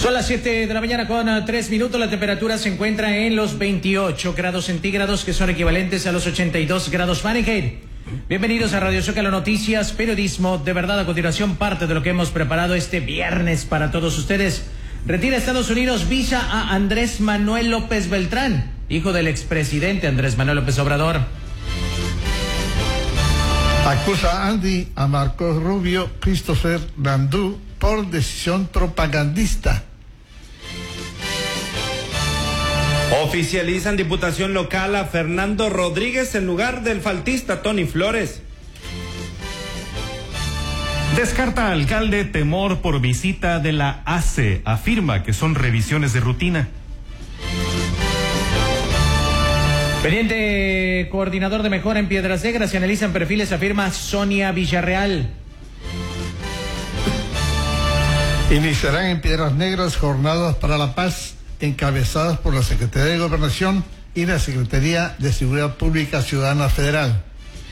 Son las 7 de la mañana con 3 minutos. La temperatura se encuentra en los 28 grados centígrados, que son equivalentes a los 82 grados Fahrenheit. Bienvenidos a Radio Zócalo Noticias, periodismo de verdad. A continuación, parte de lo que hemos preparado este viernes para todos ustedes. Retira Estados Unidos visa a Andrés Manuel López Beltrán, hijo del expresidente Andrés Manuel López Obrador. Acusa Andy a Marco Rubio Christopher Landú por decisión propagandista. Oficializan diputación local a Fernando Rodríguez en lugar del faltista Tony Flores. Descarta alcalde temor por visita de la ACE. Afirma que son revisiones de rutina. Pendiente coordinador de mejora en Piedras Negras. Se analizan perfiles, afirma Sonia Villarreal. Iniciarán en Piedras Negras jornadas para la paz encabezadas por la Secretaría de Gobernación y la Secretaría de Seguridad Pública Ciudadana Federal.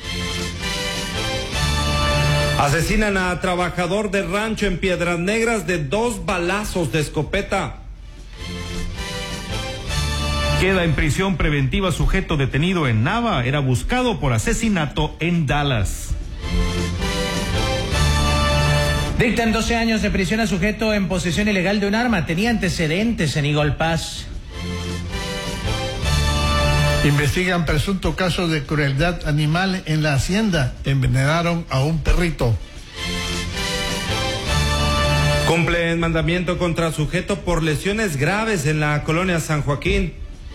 Asesinan a trabajador de rancho en Piedras Negras de 2 balazos de escopeta. Queda en prisión preventiva sujeto detenido en Nava. Era buscado por asesinato en Dallas. Dictan 12 años de prisión a sujeto en posesión ilegal de un arma. Tenía antecedentes en Eagle Pass. Investigan presunto caso de crueldad animal en la hacienda. Envenenaron a un perrito. Cumplen mandamiento contra sujeto por lesiones graves en la colonia San Joaquín.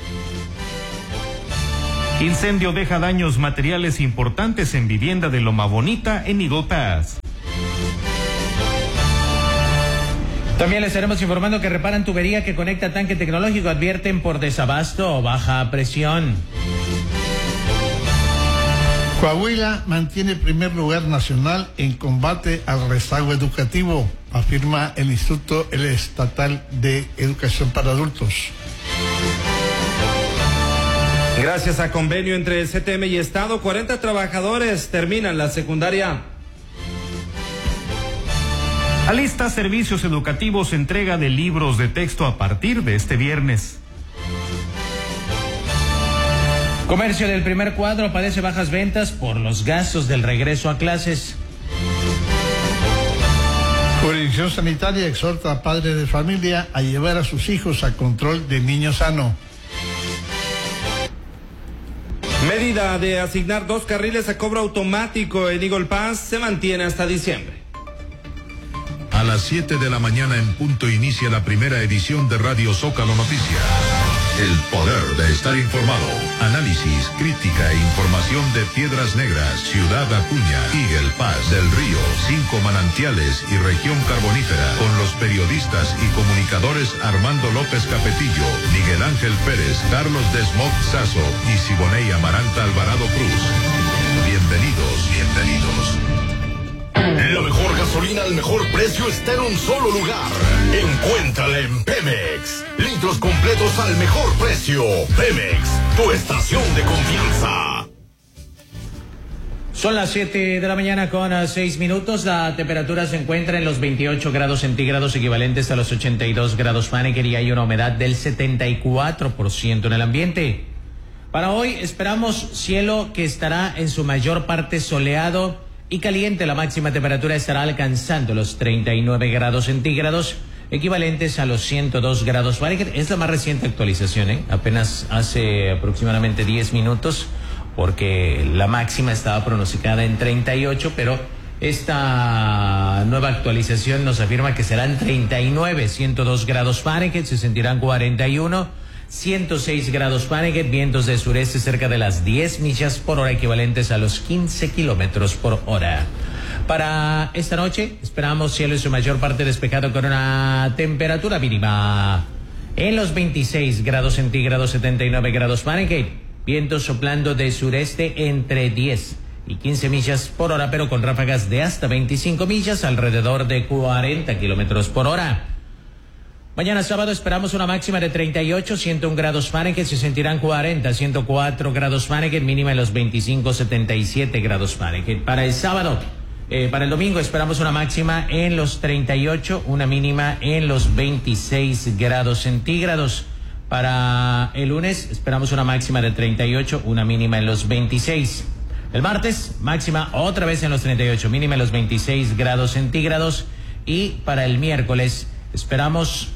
Incendio deja daños materiales importantes en vivienda de Loma Bonita en Eagle Pass. También les estaremos informando que reparan tubería que conecta tanque tecnológico. Advierten por desabasto o baja presión. Coahuila mantiene primer lugar nacional en combate al rezago educativo, afirma el Instituto Estatal de Educación para Adultos. Gracias a convenio entre CTM y Estado, 40 trabajadores terminan la secundaria. Alista servicios educativos, entrega de libros de texto a partir de este viernes. Comercio del primer cuadro padece bajas ventas por los gastos del regreso a clases. Jurisdicción Sanitaria exhorta a padres de familia a llevar a sus hijos a control de niño sano. Medida de asignar 2 carriles a cobro automático en Eagle Pass se mantiene hasta diciembre. A las 7 de la mañana en punto inicia la primera edición de Radio Zócalo Noticias. El poder de estar informado. Análisis, crítica e información de Piedras Negras, Ciudad Acuña, Eagle Pass, Del Río, 5 Manantiales y Región Carbonífera. Con los periodistas y comunicadores Armando López Capetillo, Miguel Ángel Pérez, Carlos Desmond Sazo y Siboney Amaranta Alvarado Cruz. Bienvenidos, bienvenidos. La mejor gasolina al mejor precio está en un solo lugar. Encuéntrala en Pemex. Litros completos al mejor precio. Pemex, tu estación de confianza. Son las 7 de la mañana con 6 minutos. La temperatura se encuentra en los 28 grados centígrados, equivalentes a los 82 grados Fahrenheit, y hay una humedad del 74% en el ambiente. Para hoy esperamos cielo que estará en su mayor parte soleado y caliente. La máxima temperatura estará alcanzando los 39 grados centígrados, equivalentes a los 102 grados Fahrenheit. Es la más reciente actualización, apenas hace aproximadamente 10 minutos, porque la máxima estaba pronosticada en 38, pero esta nueva actualización nos afirma que serán 39, 102 grados Fahrenheit, se sentirán 41. 106 grados Fahrenheit, vientos de sureste cerca de las 10 millas por hora, equivalentes a los 15 kilómetros por hora. Para esta noche esperamos cielo en su mayor parte despejado con una temperatura mínima en los 26 grados centígrados, 79 grados Fahrenheit. Vientos soplando de sureste entre 10 y 15 millas por hora, pero con ráfagas de hasta 25 millas, alrededor de 40 kilómetros por hora. Mañana sábado esperamos una máxima de 38, 101 grados Fahrenheit, se sentirán 40, 104 grados Fahrenheit, mínima en los 25, 77 grados Fahrenheit. Para el sábado Para el domingo esperamos una máxima en los 38, una mínima en los 26 grados centígrados. Para el lunes esperamos una máxima de 38, una mínima en los 26. El martes, máxima otra vez en los 38, mínima en los 26 grados centígrados. Y para el miércoles esperamos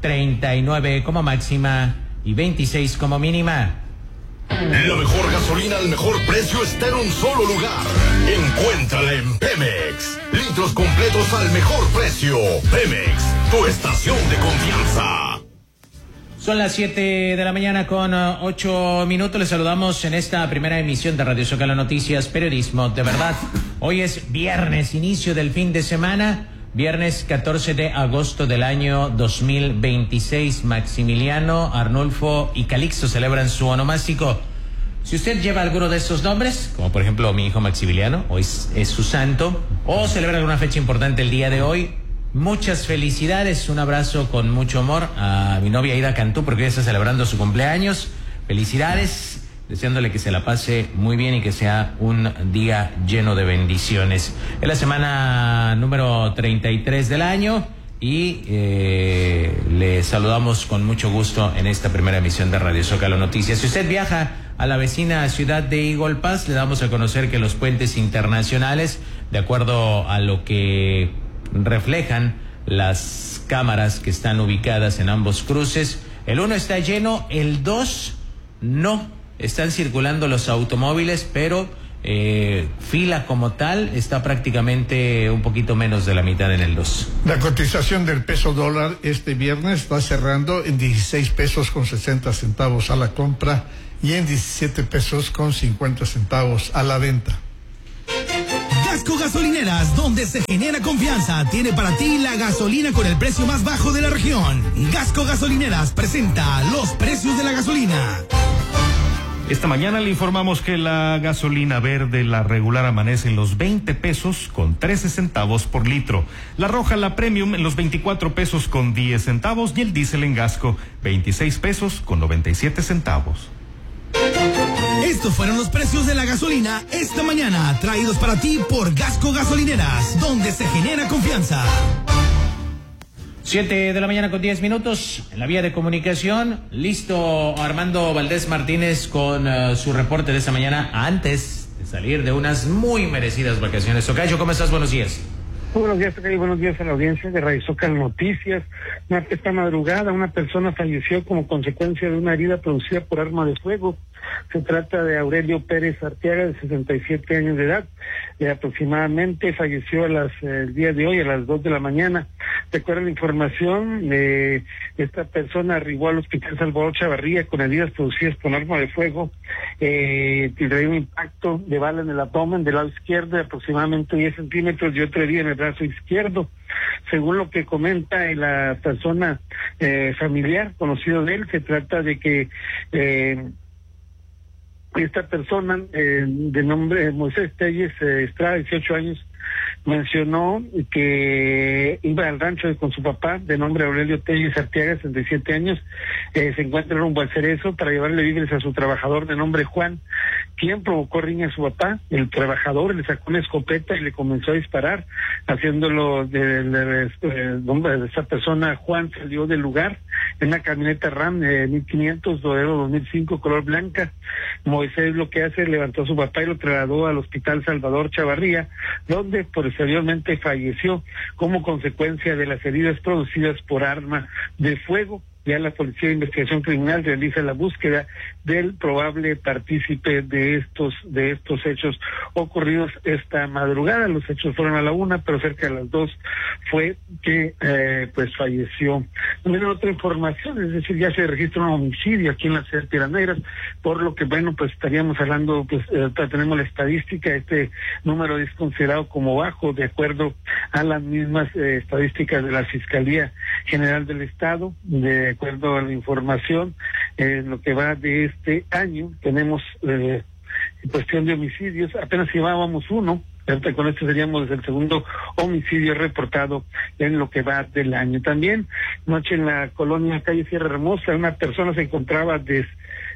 39 como máxima y 26 como mínima. La mejor gasolina al mejor precio está en un solo lugar. Encuéntrala en Pemex. Litros completos al mejor precio. Pemex, tu estación de confianza. Son las 7 de la mañana con 8 minutos. Les saludamos en esta primera emisión de Radio Zócalo Noticias, periodismo de verdad. Hoy es viernes, inicio del fin de semana. Viernes 14 de agosto del año 2026. Maximiliano, Arnulfo y Calixto celebran su onomástico. Si usted lleva alguno de estos nombres, como por ejemplo mi hijo Maximiliano, hoy es su santo, o celebra alguna fecha importante el día de hoy, muchas felicidades. Un abrazo con mucho amor a mi novia Ida Cantú, porque hoy está celebrando su cumpleaños. Felicidades. Deseándole que se la pase muy bien y que sea un día lleno de bendiciones. Es la semana número 33 del año y le saludamos con mucho gusto en esta primera emisión de Radio Zócalo Noticias. Si usted viaja a la vecina ciudad de Eagle Pass, le damos a conocer que los puentes internacionales, de acuerdo a lo que reflejan las cámaras que están ubicadas en ambos cruces, el 1 está lleno, el 2 no. Están circulando los automóviles, pero fila como tal está prácticamente un poquito menos de la mitad en el 2. La cotización del peso dólar este viernes está cerrando en 16 pesos con 60 centavos a la compra y en 17 pesos con 50 centavos a la venta. Gasco Gasolineras, donde se genera confianza, tiene para ti la gasolina con el precio más bajo de la región. Gasco Gasolineras presenta los precios de la gasolina. Esta mañana le informamos que la gasolina verde, la regular, amanece en los 20 pesos con 13 centavos por litro. La roja, la premium, en los 24 pesos con 10 centavos y el diésel en Gasco, 26 pesos con 97 centavos. Estos fueron los precios de la gasolina esta mañana, traídos para ti por Gasco Gasolineras, donde se genera confianza. 7 de la mañana con 10 minutos. En la vía de comunicación, listo Armando Valdés Martínez con su reporte de esta mañana antes de salir de unas muy merecidas vacaciones. Tocayo, ¿cómo estás? Buenos días. Muy buenos días, Tocayo. Buenos días a la audiencia de Radio Zócalo Noticias. Esta madrugada una persona falleció como consecuencia de una herida producida por arma de fuego. Se trata de Aurelio Pérez Arteaga, de 67 años de edad. Aproximadamente falleció el día de hoy a las 2 de la mañana. De acuerdo a la información, esta persona arribó al Hospital Salvador Chavarría con heridas producidas por arma de fuego. Traía un impacto de bala en el abdomen del lado izquierdo de aproximadamente 10 centímetros y otro herida en el brazo izquierdo. Según lo que comenta la persona familiar, conocido de él, se trata de que esta persona, de nombre Moisés Telles Estrada, 18 años, mencionó que iba al rancho con su papá, de nombre Aurelio Telles Arteaga, 67 años, se encuentra rumbo al Cerezo para llevarle víveres a su trabajador de nombre Juan, quien provocó riña a su papá. El trabajador le sacó una escopeta y le comenzó a disparar, haciéndolo nombre de esta persona. Juan salió del lugar en una camioneta RAM 1500 modelo 2005 color blanca. Moisés lo que hace, levantó a su papá y lo trasladó al Hospital Salvador Chavarría, donde posteriormente falleció como consecuencia de las heridas producidas por arma de fuego. Ya la Policía de Investigación Criminal realiza la búsqueda del probable partícipe de estos hechos ocurridos esta madrugada. Los hechos fueron a la 1, pero cerca de las 2 fue que pues falleció. También otra información, es decir, ya se registra un homicidio aquí en la ciudad de Piedras Negras, por lo que bueno, pues estaríamos hablando, pues tenemos la estadística, este número es considerado como bajo de acuerdo a las mismas estadísticas de la Fiscalía General del Estado. De acuerdo a la información, lo que va de este año, tenemos en cuestión de homicidios, apenas llevábamos uno. Con esto seríamos el segundo homicidio reportado en lo que va del año. También, noche en la colonia calle Sierra Hermosa, una persona se encontraba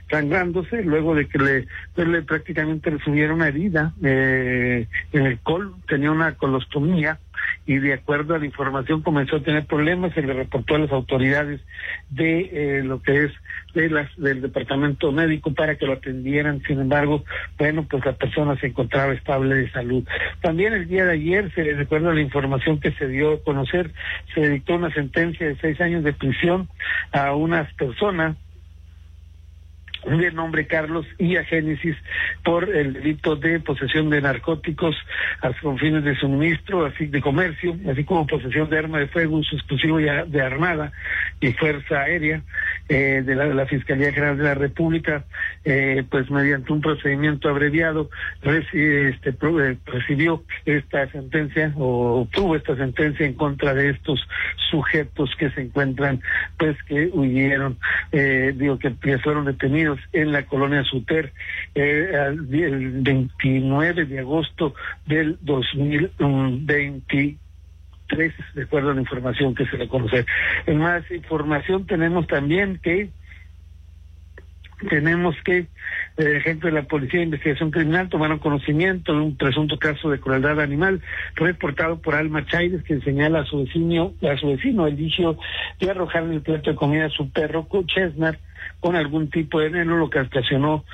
sangrándose, luego de que le prácticamente le subieron una herida en el colon, tenía una colostomía, y de acuerdo a la información comenzó a tener problemas. Se le reportó a las autoridades de lo que es del departamento médico para que lo atendieran. Sin embargo, bueno, pues la persona se encontraba estable de salud. También el día de ayer, de acuerdo a la información que se dio a conocer, se dictó una sentencia de 6 años de prisión a unas personas de nombre Carlos y a Génesis por el delito de posesión de narcóticos con fines de suministro, así de comercio, así como posesión de arma de fuego, uso exclusivo de armada y fuerza aérea, de la Fiscalía General de la República, pues mediante un procedimiento abreviado recibió esta sentencia, o obtuvo esta sentencia en contra de estos sujetos que se encuentran, pues que huyeron, que fueron detenidos en la colonia Suter el 29 de agosto del 2023, de acuerdo a la información que se le conoce. En más información tenemos también que gente de la Policía de Investigación Criminal tomaron conocimiento de un presunto caso de crueldad animal reportado por Alma Chávez, que señala a su vecino el vicio de arrojar en el plato de comida a su perro Chestnut con algún tipo de veneno, lo que ocasionó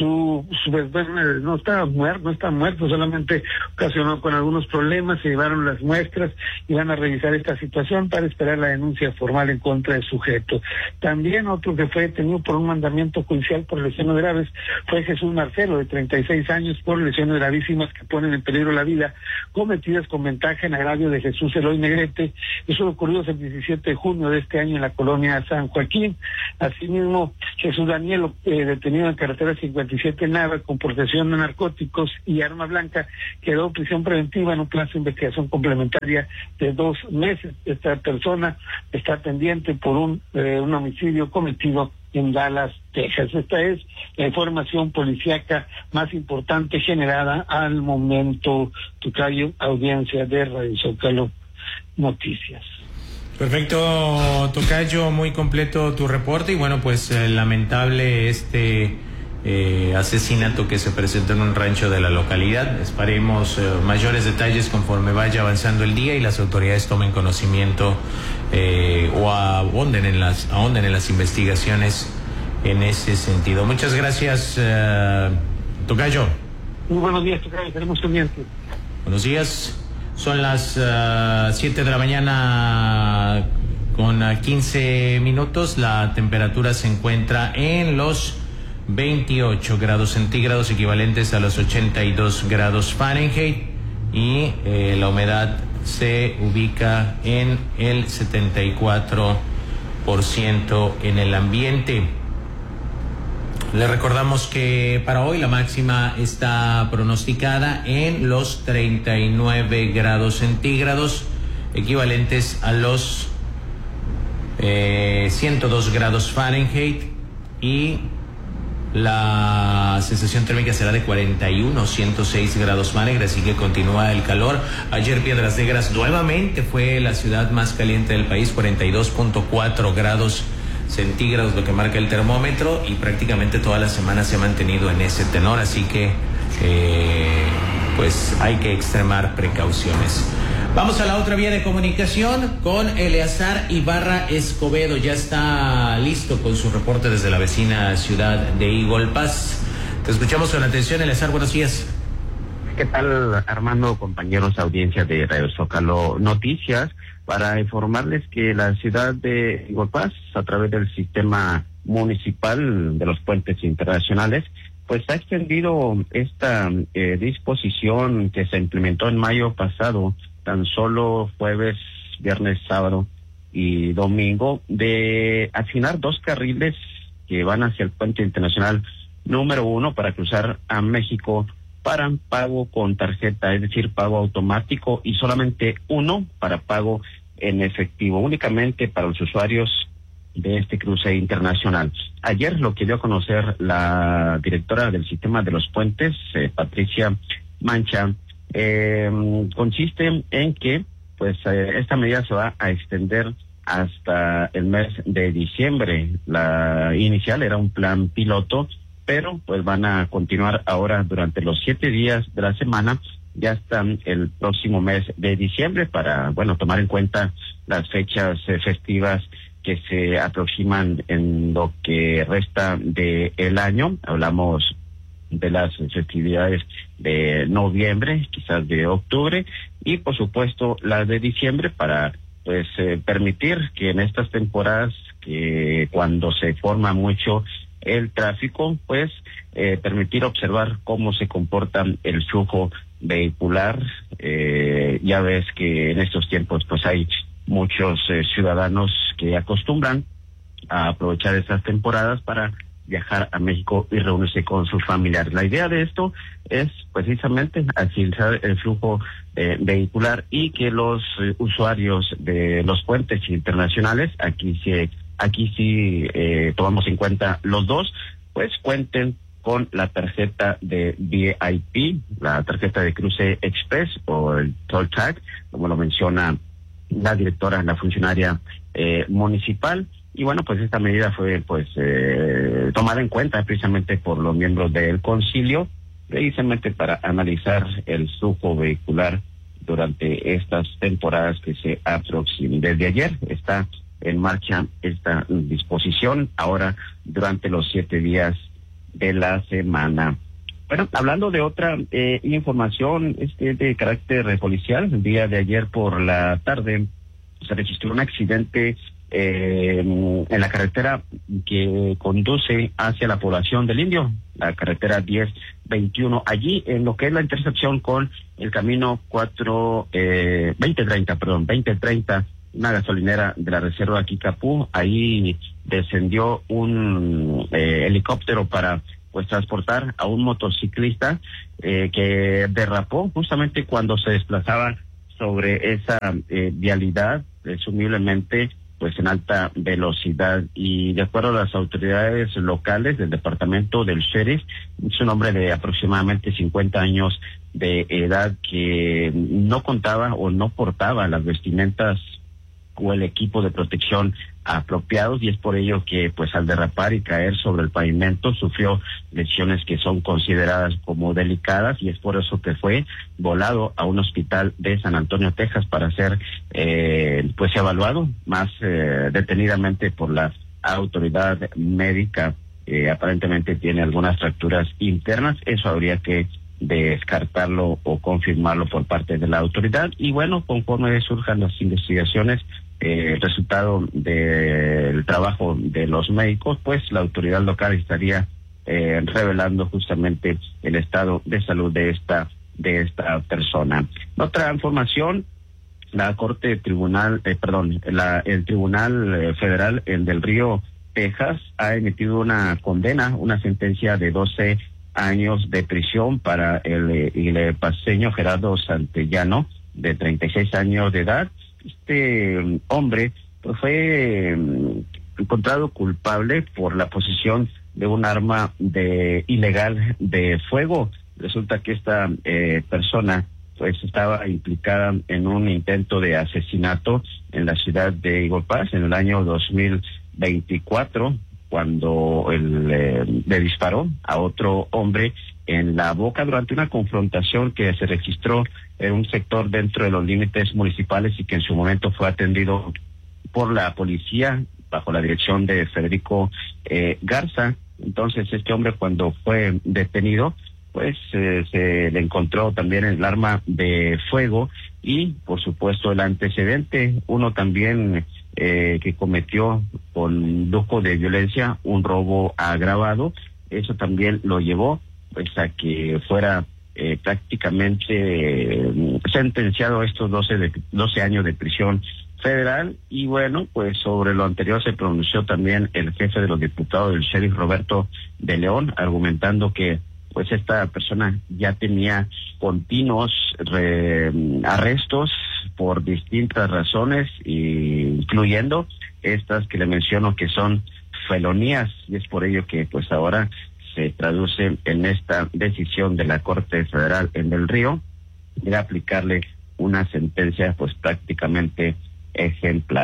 no está muerto, solamente ocasionó con algunos problemas. Se llevaron las muestras y van a revisar esta situación para esperar la denuncia formal en contra del sujeto. También otro que fue detenido por un mandamiento judicial por lesiones graves fue Jesús Marcelo, de 36 años, por lesiones gravísimas que ponen en peligro la vida, cometidas con ventaja en agravio de Jesús Eloy Negrete. Eso ocurrió el 17 de junio de este año en la colonia San Joaquín. Asimismo, Jesús Daniel, detenido en carretera 57 Nava con posesión de narcóticos y arma blanca, quedó en prisión preventiva en un plazo de investigación complementaria de 2 meses. Esta persona está pendiente por un homicidio cometido en Dallas, Texas. Esta es la información policíaca más importante generada al momento. Tocayo, audiencia de Radio Zócalo Noticias. Perfecto, Tocayo, muy completo tu reporte y bueno, pues lamentable asesinato que se presentó en un rancho de la localidad. Esperemos mayores detalles conforme vaya avanzando el día y las autoridades tomen conocimiento o ahonden en las investigaciones en ese sentido. Muchas gracias, Tocayo. Muy buenos días, Tocayo, tenemos pendiente. Buenos días. Son las 7 de la mañana con 15 minutos. La temperatura se encuentra en los 28 grados centígrados, equivalentes a los 82 grados Fahrenheit, y la humedad se ubica en el 74% en el ambiente. Le recordamos que para hoy la máxima está pronosticada en los 39 grados centígrados, equivalentes a los 102 grados Fahrenheit, y la sensación térmica será de 106 grados Fahrenheit, así que continúa el calor. Ayer Piedras Negras nuevamente fue la ciudad más caliente del país, 42.4 grados centígrados, lo que marca el termómetro, y prácticamente toda la semana se ha mantenido en ese tenor, así que pues hay que extremar precauciones. Vamos a la otra vía de comunicación con Eleazar Ibarra Escobedo. Ya está listo con su reporte desde la vecina ciudad de Eagle Pass. Te escuchamos con atención, Eleazar, buenos días. ¿Qué tal, Armando, compañeros, audiencia de Radio Zócalo Noticias? Para informarles que la ciudad de Eagle Pass, a través del sistema municipal de los puentes internacionales, pues ha extendido esta disposición que se implementó en mayo pasado, tan solo jueves, viernes, sábado y domingo, de asignar 2 carriles que van hacia el puente internacional número 1 para cruzar a México para pago con tarjeta, es decir, pago automático, y solamente 1 para pago en efectivo, únicamente para los usuarios de este cruce internacional. Ayer lo que dio a conocer la directora del sistema de los puentes, Patricia Mancha, consiste en que pues esta medida se va a extender hasta el mes de diciembre. La inicial era un plan piloto, pero pues van a continuar ahora durante los 7 días de la semana, ya hasta el próximo mes de diciembre, para, bueno, tomar en cuenta las fechas festivas que se aproximan en lo que resta del año. Hablamos de las festividades de noviembre, quizás de octubre, y por supuesto las de diciembre, para pues permitir que en estas temporadas, que cuando se forma mucho el tráfico, pues permitir observar cómo se comporta el flujo vehicular. Ya ves que en estos tiempos pues hay muchos ciudadanos que acostumbran a aprovechar estas temporadas para viajar a México y reunirse con sus familiares. La idea de esto es precisamente agilizar el flujo vehicular y que los usuarios de los puentes internacionales, aquí sí tomamos en cuenta los dos, pues cuenten con la tarjeta de VIP, la tarjeta de cruce express o el toll tag, como lo menciona la directora, la funcionaria municipal. Y bueno, pues esta medida fue pues tomada en cuenta precisamente por los miembros del concilio, precisamente para analizar el flujo vehicular durante estas temporadas que se aproximan. Desde ayer está en marcha esta disposición, ahora durante los 7 días de la semana. Bueno, hablando de otra información de carácter policial, el día de ayer por la tarde se registró un accidente en la carretera que conduce hacia la población del Indio, la carretera 1021, allí en lo que es la intersección con el camino 2030, una gasolinera de la reserva Kikapú. Ahí descendió un helicóptero para pues transportar a un motociclista que derrapó justamente cuando se desplazaba sobre esa vialidad, presumiblemente pues en alta velocidad. Y de acuerdo a las autoridades locales del departamento del sheriff, es un hombre de aproximadamente 50 años de edad que no contaba o no portaba las vestimentas o el equipo de protección apropiados, y es por ello que pues al derrapar y caer sobre el pavimento sufrió lesiones que son consideradas como delicadas, y es por eso que fue volado a un hospital de San Antonio, Texas, para ser pues evaluado más detenidamente por la autoridad médica. Aparentemente tiene algunas fracturas internas, eso habría que descartarlo o confirmarlo por parte de la autoridad. Y bueno, conforme surjan las investigaciones, el resultado del trabajo de los médicos, pues la autoridad local estaría revelando justamente el estado de salud de esta persona. Otra información, el Tribunal Federal en Del Río, Texas, ha emitido una condena, una sentencia de 12 años de prisión para el paseño Gerardo Santellano, de 36 años de edad. Este hombre pues fue encontrado culpable por la posesión de un arma ilegal de fuego. Resulta que esta persona pues estaba implicada en un intento de asesinato en la ciudad de Eagle Pass en el año 2024, cuando le disparó a otro hombre en la boca durante una confrontación que se registró en un sector dentro de los límites municipales y que en su momento fue atendido por la policía bajo la dirección de Federico Garza. Entonces este hombre, cuando fue detenido, pues se le encontró también el arma de fuego y por supuesto el antecedente, uno también que cometió con lujo de violencia un robo agravado. Eso también lo llevó pues a que fuera prácticamente sentenciado a estos 12 años de prisión federal. Y bueno, pues sobre lo anterior se pronunció también el jefe de los diputados del sheriff, Roberto de León, argumentando que pues esta persona ya tenía continuos arrestos por distintas razones, incluyendo estas que le menciono que son felonías, y es por ello que pues ahora se traduce en esta decisión de la Corte Federal en Del Río de aplicarle una sentencia pues prácticamente ejemplar.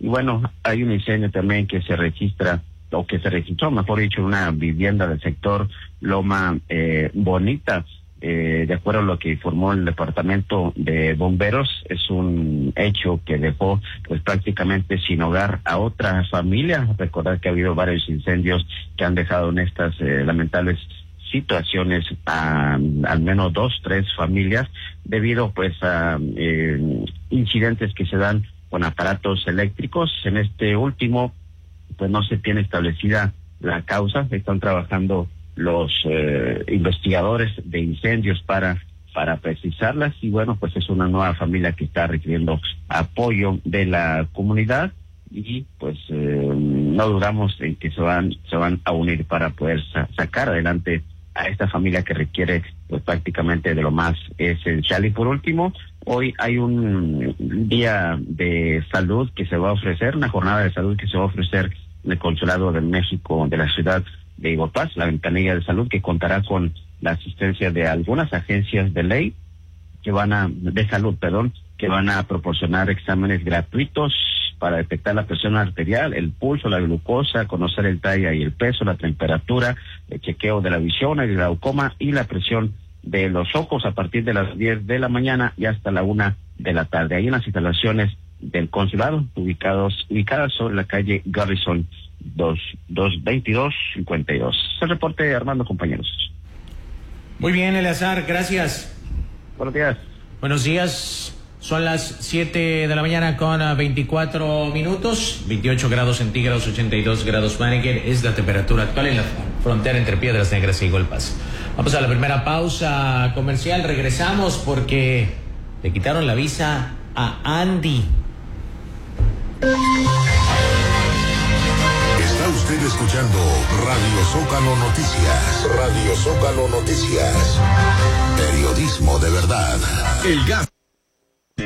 Y bueno, hay un incendio también que se registró, mejor dicho, una vivienda del sector Loma Bonita. De acuerdo a lo que informó el departamento de bomberos, es un hecho que dejó pues prácticamente sin hogar a otra familia. Recordar que ha habido varios incendios que han dejado en estas lamentables situaciones a al menos 2-3 familias debido pues a incidentes que se dan con aparatos eléctricos. En este último pues no se tiene establecida la causa. Están trabajando los investigadores de incendios para precisarlas, y bueno, pues es una nueva familia que está requiriendo apoyo de la comunidad, y pues no dudamos en que se van a unir para poder sacar adelante a esta familia que requiere pues prácticamente de lo más esencial. Y por último, hoy hay un día de salud que se va a ofrecer, una jornada de salud que se va a ofrecer en el Consulado de México de la ciudad de Iguapaz, la ventanilla de salud, que contará con la asistencia de algunas agencias de ley de salud, que van a proporcionar exámenes gratuitos para detectar la presión arterial, el pulso, la glucosa, conocer el talla y el peso, la temperatura, el chequeo de la visión, el glaucoma y la presión de los ojos a partir de las 10 de la mañana y hasta la 1 de la tarde. Ahí en las instalaciones del consulado, ubicadas sobre la calle Garrison 222-52. El reporte, Armando, compañeros. Muy bien, Eleazar, gracias. Buenos días. Buenos días. Son las 7 de la mañana con 24 minutos, 28 grados centígrados, 82 grados Fahrenheit es la temperatura actual en la frontera entre Piedras Negras y Golpaz. Vamos a la primera pausa comercial, regresamos porque le quitaron la visa a Andy. Está usted escuchando Radio Zócalo Noticias. Radio Zócalo Noticias. Periodismo de verdad. El gas.